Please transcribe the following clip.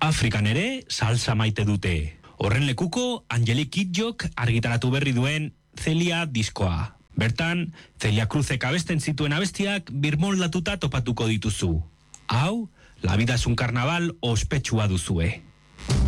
Afrikan ere salsa maite dute. Horren lekuko Angelique Kidjok argitaratu berri duen Celia diskoa. Bertan, Celia Cruzek abesten zituen abestiak birmoldatuta topatuko dituzu. Hau, La vida es un carnaval ospetsua duzue.